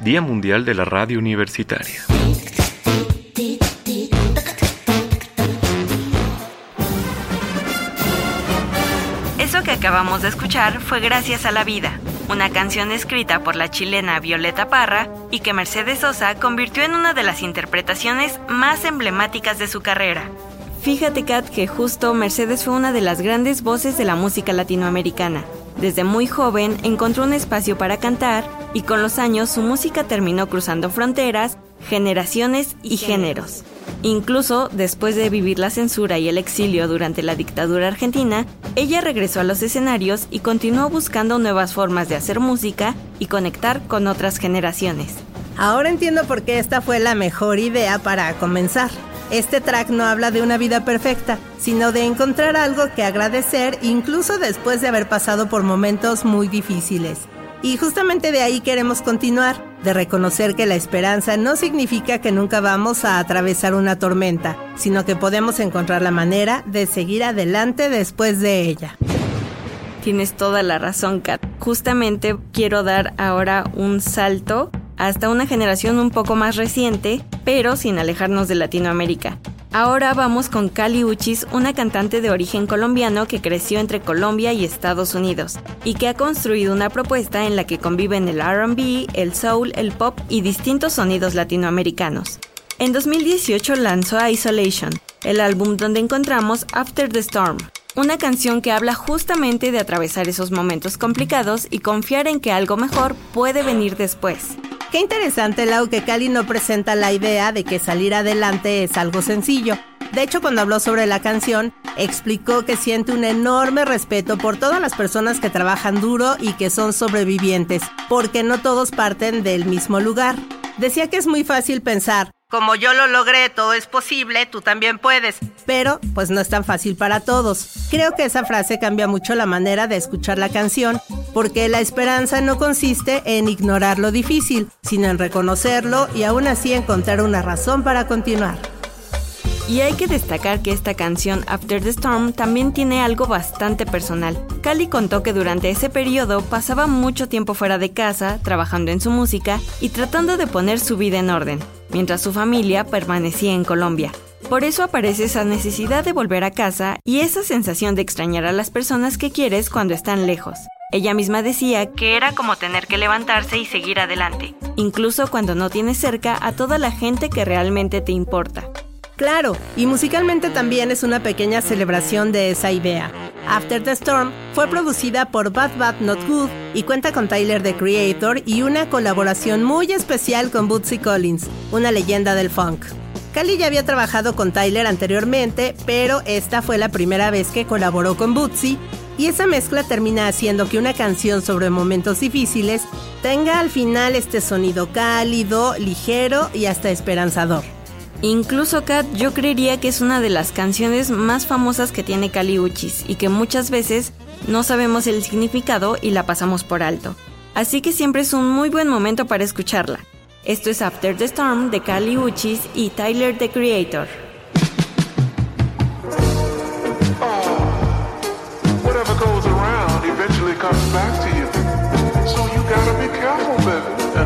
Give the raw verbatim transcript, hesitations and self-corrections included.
Día Mundial de la Radio Universitaria. Eso que acabamos de escuchar fue Gracias a la Vida, una canción escrita por la chilena Violeta Parra y que Mercedes Sosa convirtió en una de las interpretaciones más emblemáticas de su carrera. Fíjate, Kat, que justo Mercedes fue una de las grandes voces de la música latinoamericana. Desde muy joven encontró un espacio para cantar y con los años su música terminó cruzando fronteras, generaciones y géneros. Incluso después de vivir la censura y el exilio durante la dictadura argentina, ella regresó a los escenarios y continuó buscando nuevas formas de hacer música y conectar con otras generaciones. Ahora entiendo por qué esta fue la mejor idea para comenzar. Este track no habla de una vida perfecta, sino de encontrar algo que agradecer incluso después de haber pasado por momentos muy difíciles. Y justamente de ahí queremos continuar, de reconocer que la esperanza no significa que nunca vamos a atravesar una tormenta, sino que podemos encontrar la manera de seguir adelante después de ella. Tienes toda la razón, Kat. Justamente quiero dar ahora un salto hasta una generación un poco más reciente, pero sin alejarnos de Latinoamérica. Ahora vamos con Kali Uchis, una cantante de origen colombiano que creció entre Colombia y Estados Unidos y que ha construido una propuesta en la que conviven el R and B, el soul, el pop y distintos sonidos latinoamericanos. En dos mil dieciocho lanzó Isolation, el álbum donde encontramos After the Storm, una canción que habla justamente de atravesar esos momentos complicados y confiar en que algo mejor puede venir después. Qué interesante, Lau, que Kali no presenta la idea de que salir adelante es algo sencillo. De hecho, cuando habló sobre la canción, explicó que siente un enorme respeto por todas las personas que trabajan duro y que son sobrevivientes, porque no todos parten del mismo lugar. Decía que es muy fácil pensar, como yo lo logré, todo es posible, tú también puedes. Pero, pues no es tan fácil para todos. Creo que esa frase cambia mucho la manera de escuchar la canción, porque la esperanza no consiste en ignorar lo difícil, sino en reconocerlo y aún así encontrar una razón para continuar. Y hay que destacar que esta canción After the Storm también tiene algo bastante personal. Kali contó que durante ese periodo pasaba mucho tiempo fuera de casa, trabajando en su música y tratando de poner su vida en orden, mientras su familia permanecía en Colombia. Por eso aparece esa necesidad de volver a casa y esa sensación de extrañar a las personas que quieres cuando están lejos. Ella misma decía que era como tener que levantarse y seguir adelante, incluso cuando no tienes cerca a toda la gente que realmente te importa. Claro, y musicalmente también es una pequeña celebración de esa idea. After the Storm fue producida por Bad Bad Not Good y cuenta con Tyler, the Creator, y una colaboración muy especial con Bootsy Collins, una leyenda del funk. Kali ya había trabajado con Tyler anteriormente, pero esta fue la primera vez que colaboró con Bootsy, y esa mezcla termina haciendo que una canción sobre momentos difíciles tenga al final este sonido cálido, ligero y hasta esperanzador. Incluso, Kat, yo creería que es una de las canciones más famosas que tiene Kali Uchis y que muchas veces no sabemos el significado y la pasamos por alto. Así que siempre es un muy buen momento para escucharla. Esto es After the Storm de Kali Uchis y Tyler, the Creator. Whatever goes around eventually comes back to you. So you gotta be careful, baby.